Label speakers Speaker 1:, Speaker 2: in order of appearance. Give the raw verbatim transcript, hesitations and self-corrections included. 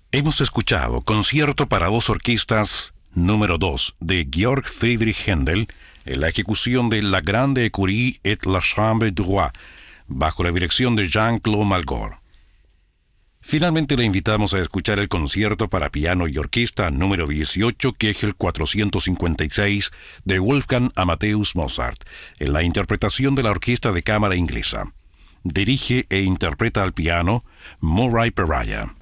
Speaker 1: Hemos escuchado Concierto para dos orquestas número dos de Georg Friedrich Händel en la ejecución de La Grande Écurie et la Chambre du Roi, bajo la dirección de Jean-Claude Malgore. Finalmente le invitamos a escuchar el Concierto para piano y orquesta número dieciocho, Kegel cuatrocientos cincuenta y seis, de Wolfgang Amadeus Mozart, en la interpretación de la Orquesta de Cámara Inglesa. Dirige e interpreta al piano Murray Peraya.